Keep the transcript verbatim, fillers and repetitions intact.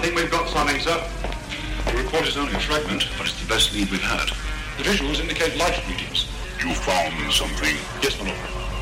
think we've got something, sir. The report is only a fragment, but it's the best lead we've had. The visuals indicate light readings. You found something? Yes, my lord.